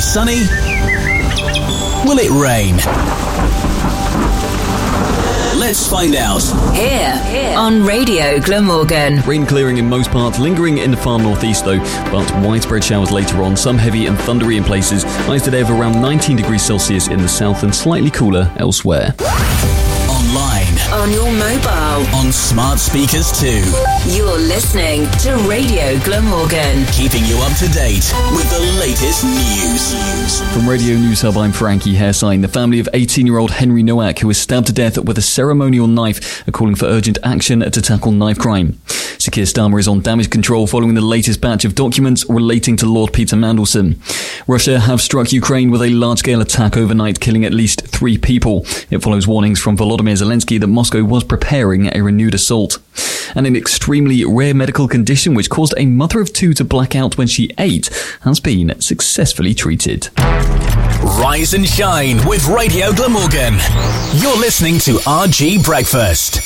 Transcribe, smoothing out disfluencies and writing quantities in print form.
sunny? Will it rain? Let's find out. Here on Radio Glamorgan. Rain clearing in most parts, lingering in the far northeast though, but widespread showers later on, some heavy and thundery in places. Highs today of around 19 degrees Celsius in the south and slightly cooler elsewhere. Online. On your mobile. On smart speakers too. You're listening to Radio Glamorgan. Keeping you up to date with the latest news. From Radio News Hub, I'm Frankie Hairsign. The family of 18-year-old Henry Nowak, who was stabbed to death with a ceremonial knife, are calling for urgent action to tackle knife crime. Sir Keir Starmer is on damage control following the latest batch of documents relating to Lord Peter Mandelson. Russia have struck Ukraine with a large-scale attack overnight, killing at least 3 people. It follows warnings from Volodymyr Zelensky that Moscow was preparing a renewed assault. And an extremely rare medical condition which caused a mother of 2 to black out when she ate has been successfully treated. Rise and shine with Radio Glamorgan. You're listening to RG Breakfast.